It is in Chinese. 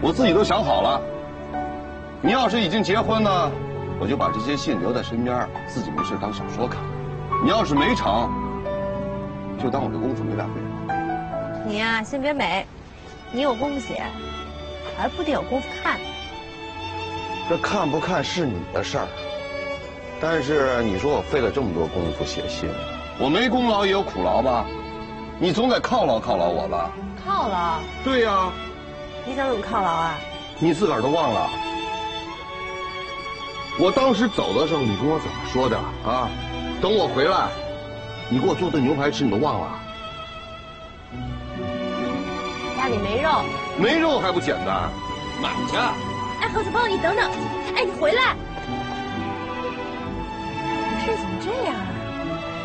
我自己都想好了。你要是已经结婚呢，我就把这些信留在身边，自己没事当小说看。你要是没成，就当我这功夫没干对。 你呀，先别美，你有功夫写，还不得有功夫看。 这看不看是你的事儿，但是你说我费了这么多功夫写信，我没功劳也有苦劳吧？你总得犒劳犒劳我吧？ 犒劳？ 对呀。 你想怎么犒劳啊？ 你自个儿都忘了？我当时走的时候，你跟我怎么说的啊？等我回来，你给我做顿牛排吃，你都忘了？ 家里没肉， 没肉还不简单，买去。 哎，何子峰，你等等，哎，你回来。